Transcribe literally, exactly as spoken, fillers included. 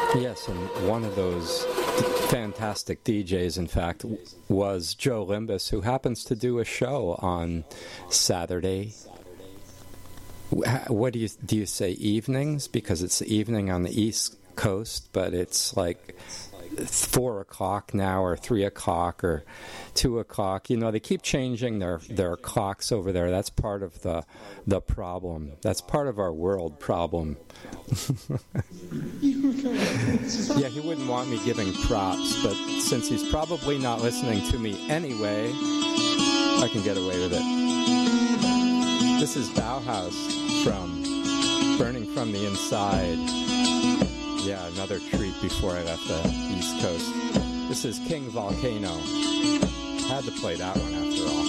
Yes, and one of those fantastic D Js, in fact, was Joe Limbus, who happens to do a show on Saturday. What do you do? You say evenings because it's the evening on the East Coast, but it's like four o'clock now, or three o'clock, or two o'clock. You know, they keep changing their their clocks over there. That's part of the the problem. That's part of our world problem. Yeah, he wouldn't want me giving props, but since he's probably not listening to me anyway, I can get away with it. This is Bauhaus from Burning from the Inside. Yeah, another treat before I left the East Coast. This is King Volcano. Had to play that one after all.